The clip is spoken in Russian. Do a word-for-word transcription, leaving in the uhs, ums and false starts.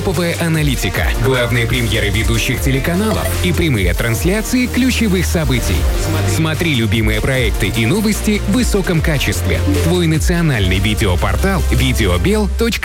топовая аналитика, главные премьеры ведущих телеканалов и прямые трансляции ключевых событий. Смотри любимые проекты и новости в высоком качестве. Твой национальный видеопортал видеобел точка